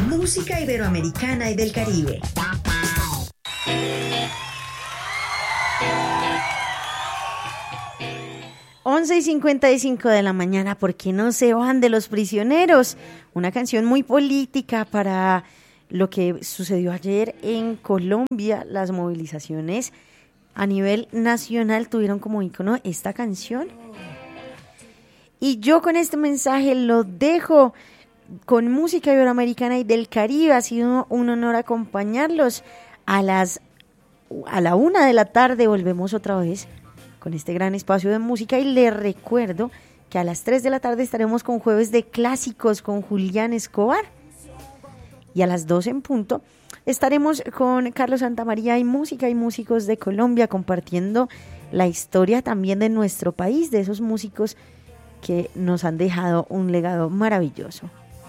Música iberoamericana y del Caribe. Once y 55 de la mañana, ¿por qué no se van de Los Prisioneros? Una canción muy política para lo que sucedió ayer en Colombia. Las movilizaciones a nivel nacional tuvieron como ícono esta canción. Y yo con este mensaje lo dejo con música iberoamericana y del Caribe. Ha sido un honor acompañarlos. A la 1 de la tarde volvemos otra vez con este gran espacio de música y les recuerdo que a las 3 de la tarde estaremos con Jueves de Clásicos con Julián Escobar y a las 2 en punto estaremos con Carlos Santamaría y música y músicos de Colombia compartiendo la historia también de nuestro país, de esos músicos que nos han dejado un legado maravilloso.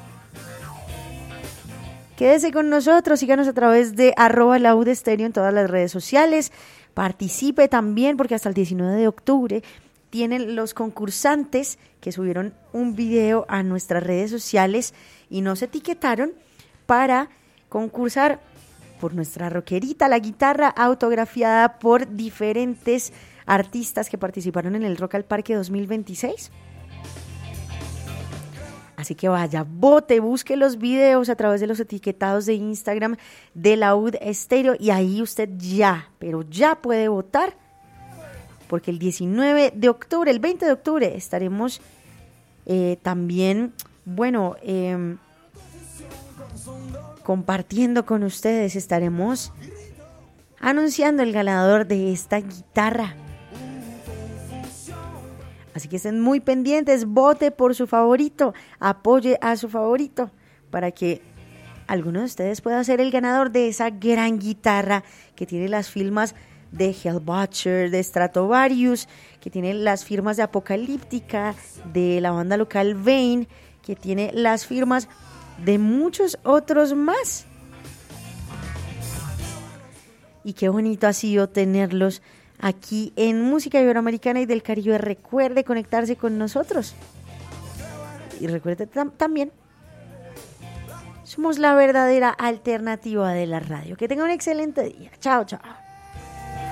Quédese con nosotros, síganos a través de @laudestéreo en todas las redes sociales. Participe también porque hasta el 19 de octubre tienen los concursantes que subieron un video a nuestras redes sociales y nos etiquetaron para concursar por nuestra rockerita, la guitarra autografiada por diferentes artistas que participaron en el Rock al Parque 2026. Así que vaya, vote, busque los videos a través de los etiquetados de Instagram de Laud Estéreo y ahí usted pero ya puede votar porque el 19 de octubre, el 20 de octubre estaremos también, compartiendo con ustedes, estaremos anunciando el ganador de esta guitarra. Así que estén muy pendientes, vote por su favorito, apoye a su favorito para que alguno de ustedes pueda ser el ganador de esa gran guitarra que tiene las firmas de Hellbutcher, de Stratovarius, que tiene las firmas de Apocalíptica, de la banda local Vane, que tiene las firmas de muchos otros más. Y qué bonito ha sido tenerlos aquí en Música Iberoamericana y del Caribe. Recuerde conectarse con nosotros. Y recuerde también, somos la verdadera alternativa de la radio. Que tenga un excelente día. Chao, chao.